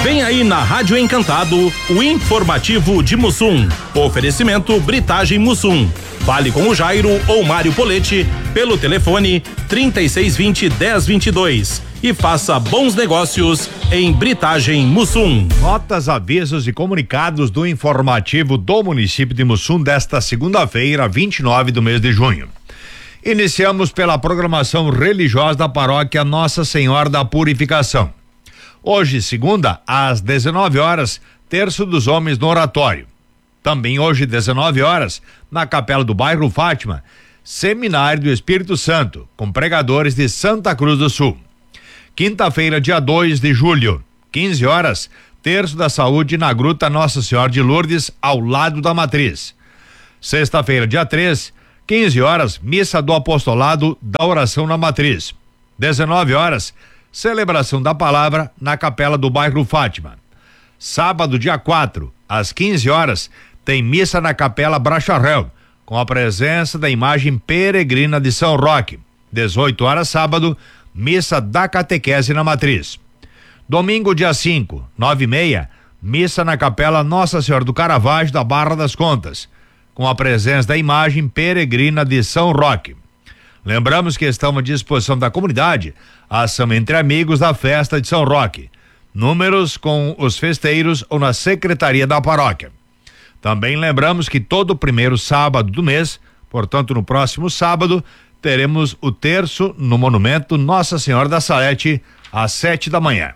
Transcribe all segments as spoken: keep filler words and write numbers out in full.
Vem aí na Rádio Encantado, o informativo de Mussum. Oferecimento Britagem Mussum. Fale com o Jairo ou Mário Polete pelo telefone trinta e seis vinte, dez vinte e dois e faça bons negócios em Britagem Mussum. Notas, avisos e comunicados do informativo do município de Mussum desta segunda-feira, vinte e nove do mês de junho. Iniciamos pela programação religiosa da paróquia Nossa Senhora da Purificação. Hoje, segunda, às dezenove horas, terço dos homens no oratório. Também hoje, dezenove horas, na capela do bairro Fátima, seminário do Espírito Santo, com pregadores de Santa Cruz do Sul. Quinta-feira, dia dois de julho, quinze horas, terço da saúde na Gruta Nossa Senhora de Lourdes, ao lado da matriz. Sexta-feira, dia três, quinze horas, missa do apostolado da oração na matriz. dezenove horas, celebração da palavra na capela do bairro Fátima. Sábado, dia quatro, às quinze horas, tem missa na capela Bracharel, com a presença da imagem peregrina de São Roque. dezoito horas, sábado, missa da catequese na matriz. Domingo, dia cinco, nove e meia, missa na capela Nossa Senhora do Caravaggio da Barra das Contas, com a presença da imagem peregrina de São Roque. Lembramos que estamos à disposição da comunidade a ação entre amigos da festa de São Roque. Números com os festeiros ou na secretaria da paróquia. Também lembramos que todo primeiro sábado do mês, portanto no próximo sábado, teremos o terço no monumento Nossa Senhora da Salete às sete da manhã.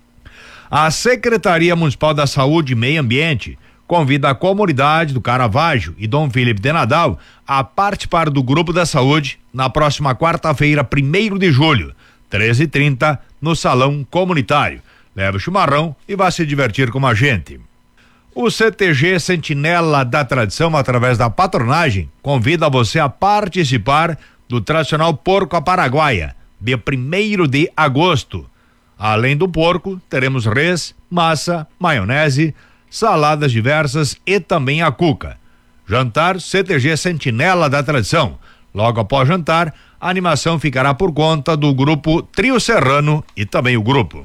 A Secretaria Municipal da Saúde e Meio Ambiente convida a comunidade do Caravaggio e Dom Felipe de Nadal a participar do Grupo da Saúde na próxima quarta-feira, primeiro de julho, treze e trinta, no Salão Comunitário. Leve o chimarrão e vá se divertir com a gente. O C T G Sentinela da Tradição, através da patronagem, convida você a participar do tradicional Porco à Paraguaia, dia primeiro de agosto. Além do porco, teremos res, massa, maionese, saladas diversas e também a cuca. Jantar C T G Sentinela da Tradição. Logo após jantar, a animação ficará por conta do grupo Trio Serrano e também o grupo.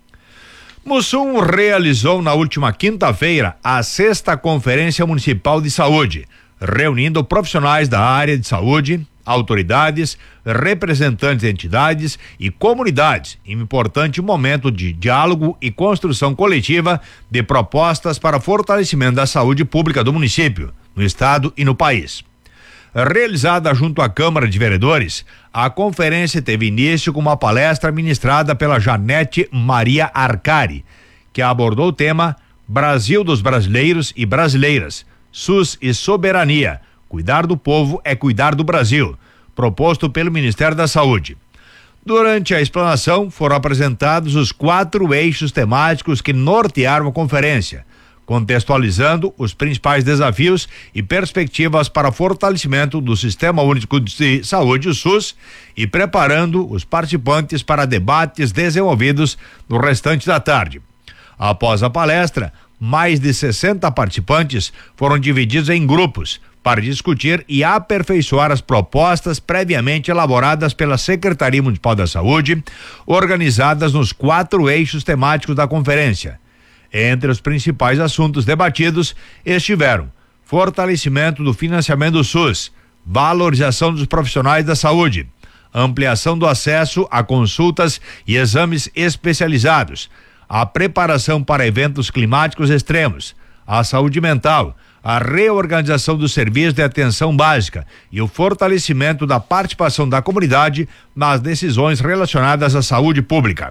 Mussum realizou na última quinta-feira a sexta Conferência Municipal de Saúde, reunindo profissionais da área de saúde, autoridades, representantes de entidades e comunidades, em um importante momento de diálogo e construção coletiva de propostas para fortalecimento da saúde pública do município, no estado e no país. Realizada junto à Câmara de Vereadores, a conferência teve início com uma palestra ministrada pela Janete Maria Arcari, que abordou o tema Brasil dos Brasileiros e Brasileiras, SUS e Soberania. Cuidar do povo é cuidar do Brasil, proposto pelo Ministério da Saúde. Durante a explanação, foram apresentados os quatro eixos temáticos que nortearam a conferência, contextualizando os principais desafios e perspectivas para fortalecimento do Sistema Único de Saúde, o SUS, e preparando os participantes para debates desenvolvidos no restante da tarde. Após a palestra, mais de sessenta participantes foram divididos em grupos para discutir e aperfeiçoar as propostas previamente elaboradas pela Secretaria Municipal da Saúde, organizadas nos quatro eixos temáticos da conferência. Entre os principais assuntos debatidos estiveram fortalecimento do financiamento do SUS, valorização dos profissionais da saúde, ampliação do acesso a consultas e exames especializados, a preparação para eventos climáticos extremos, a saúde mental, a reorganização dos serviços de atenção básica e o fortalecimento da participação da comunidade nas decisões relacionadas à saúde pública.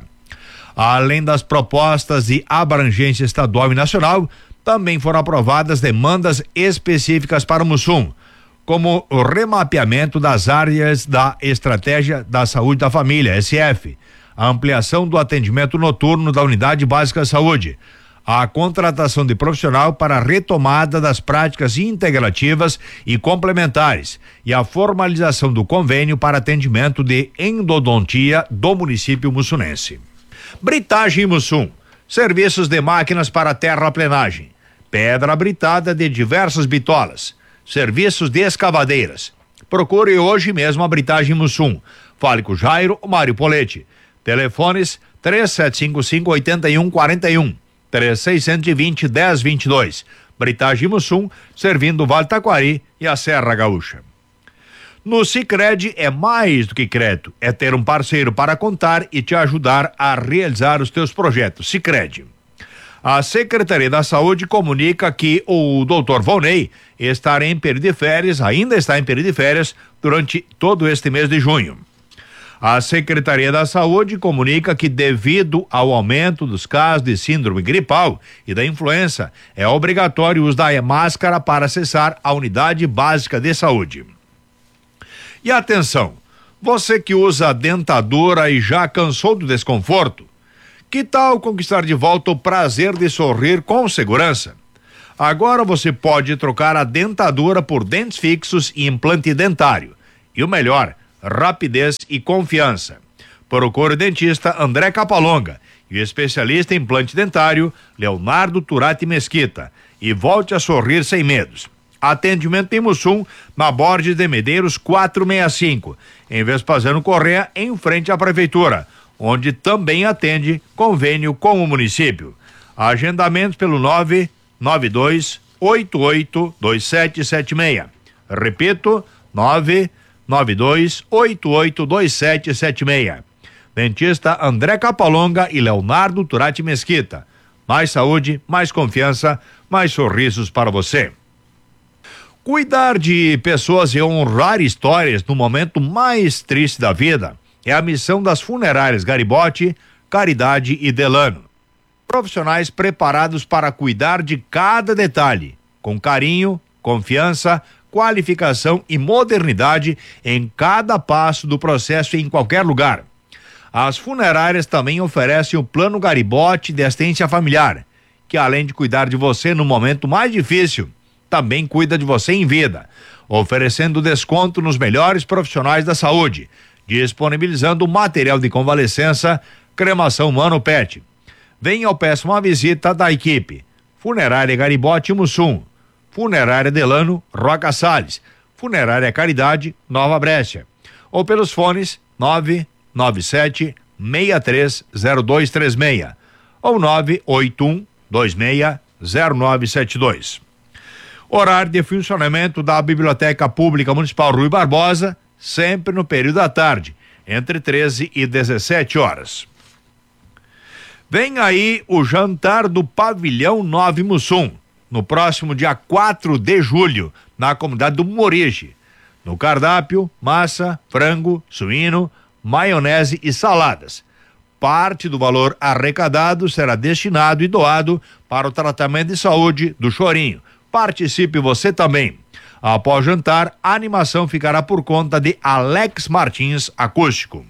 Além das propostas de abrangência estadual e nacional, também foram aprovadas demandas específicas para o Mussum, como o remapeamento das áreas da Estratégia da Saúde da Família, S F, a ampliação do atendimento noturno da Unidade Básica de Saúde, a contratação de profissional para a retomada das práticas integrativas e complementares e a formalização do convênio para atendimento de endodontia do município mussunense. Britagem Mussum, serviços de máquinas para terraplenagem, pedra britada de diversas bitolas, serviços de escavadeiras. Procure hoje mesmo a Britagem Mussum. Fale com Jairo ou Mário Polete. Telefones três sete cinco cinco, oito um quatro um, três seis dois zero, dez vinte e dois. Britagem Mussum, servindo o Vale Taquari e a Serra Gaúcha. No Sicredi é mais do que crédito, é ter um parceiro para contar e te ajudar a realizar os teus projetos. Sicredi. A Secretaria da Saúde comunica que o doutor Volney estará em período de férias, ainda está em período de férias, durante todo este mês de junho. A Secretaria da Saúde comunica que, devido ao aumento dos casos de síndrome gripal e da influenza, é obrigatório o uso da máscara para acessar a unidade básica de saúde. E atenção, você que usa dentadura e já cansou do desconforto, que tal conquistar de volta o prazer de sorrir com segurança? Agora você pode trocar a dentadura por dentes fixos e implante dentário. E o melhor, rapidez e confiança. Procure o dentista André Capalonga e o especialista em implante dentário Leonardo Turati Mesquita e volte a sorrir sem medos. Atendimento em Mussum, na Borges de Medeiros quatrocentos e sessenta e cinco, em Vespasiano Correia, em frente à prefeitura, onde também atende convênio com o município. Agendamentos pelo nove nove dois oito oito dois sete sete seis. Repito, nove nove dois oito oito dois sete sete seis. Dentista André Capalonga e Leonardo Turati Mesquita. Mais saúde, mais confiança, mais sorrisos para você. Cuidar de pessoas e honrar histórias no momento mais triste da vida é a missão das funerárias Garibotti, Caridade e Delano. Profissionais preparados para cuidar de cada detalhe, com carinho, confiança, qualificação e modernidade em cada passo do processo e em qualquer lugar. As funerárias também oferecem o Plano Garibotti de Assistência Familiar, que além de cuidar de você no momento mais difícil, também cuida de você em vida, oferecendo desconto nos melhores profissionais da saúde, disponibilizando material de convalescença, cremação humana pet. Venha ou peça uma visita da equipe. Funerária Garibotti Mussum, Funerária Delano Roca Salles, Funerária Caridade Nova Brécia, ou pelos fones nove nove sete seis três zero dois três seis ou nove oito um dois seis zero nove sete dois. Horário de funcionamento da Biblioteca Pública Municipal Rui Barbosa, sempre no período da tarde, entre treze e dezessete horas. Vem aí o jantar do Pavilhão nove Mussum, no próximo dia quatro de julho, na comunidade do Morige. No cardápio, massa, frango, suíno, maionese e saladas. Parte do valor arrecadado será destinado e doado para o tratamento de saúde do Chorinho. Participe você também. Após jantar, a animação ficará por conta de Alex Martins Acústico.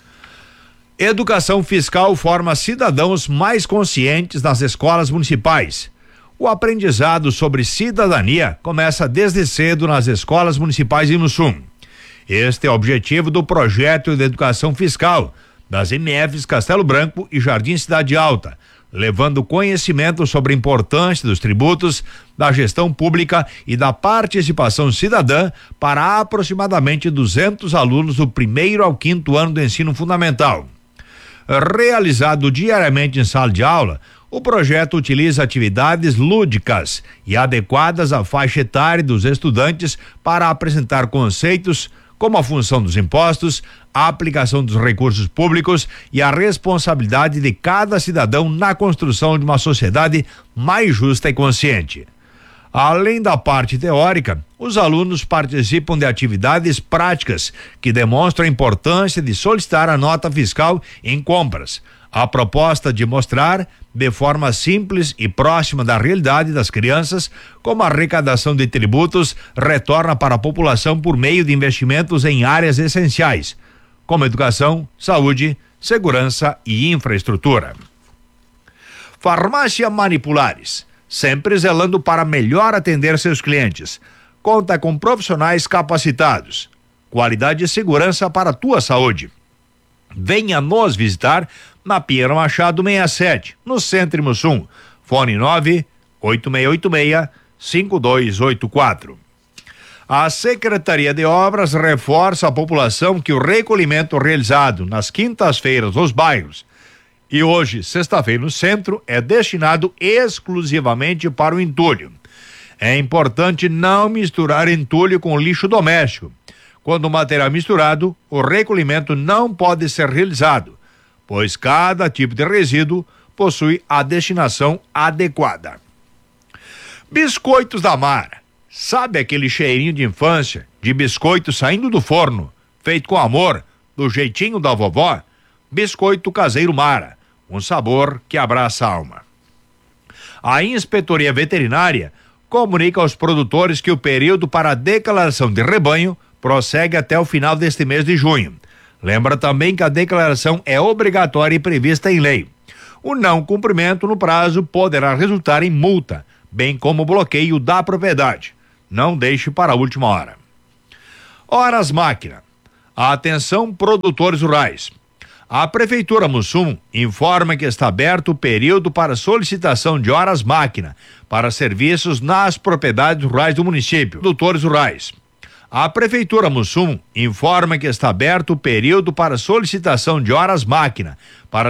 Educação fiscal forma cidadãos mais conscientes nas escolas municipais. O aprendizado sobre cidadania começa desde cedo nas escolas municipais de Mussum. Este é o objetivo do projeto de educação fiscal das M Fs Castelo Branco e Jardim Cidade Alta, levando conhecimento sobre a importância dos tributos, da gestão pública e da participação cidadã para aproximadamente duzentos alunos do primeiro ao quinto ano do ensino fundamental. Realizado diariamente em sala de aula, o projeto utiliza atividades lúdicas e adequadas à faixa etária dos estudantes para apresentar conceitos como a função dos impostos, a aplicação dos recursos públicos e a responsabilidade de cada cidadão na construção de uma sociedade mais justa e consciente. Além da parte teórica, os alunos participam de atividades práticas que demonstram a importância de solicitar a nota fiscal em compras. A proposta de mostrar, de forma simples e próxima da realidade das crianças, como a arrecadação de tributos retorna para a população por meio de investimentos em áreas essenciais, como educação, saúde, segurança e infraestrutura. Farmácia Manipulares, sempre zelando para melhor atender seus clientes. Conta com profissionais capacitados. Qualidade e segurança para a tua saúde. Venha nos visitar na Pinheiro Machado sessenta e sete, no Centro Mussum. Fone nove oito seis oito seis cinco dois oito quatro. A Secretaria de Obras reforça a população que o recolhimento realizado nas quintas-feiras nos bairros E hoje, sexta-feira, no centro, é destinado exclusivamente para o entulho. É importante não misturar entulho com lixo doméstico. Quando o material é misturado, o recolhimento não pode ser realizado, pois cada tipo de resíduo possui a destinação adequada. Biscoitos da Mara. Sabe aquele cheirinho de infância, de biscoito saindo do forno, feito com amor, do jeitinho da vovó? Biscoito caseiro Mara, um sabor que abraça a alma. A Inspetoria Veterinária comunica aos produtores que o período para a declaração de rebanho prossegue até o final deste mês de junho. Lembra também que a declaração é obrigatória e prevista em lei. O não cumprimento no prazo poderá resultar em multa, bem como bloqueio da propriedade. Não deixe para a última hora. Horas Máquina. Atenção, produtores rurais. A Prefeitura Mussum informa que está aberto o período para solicitação de horas máquina para serviços nas propriedades rurais do município. Produtores rurais. A Prefeitura Mussum informa que está aberto o período para solicitação de horas máquina para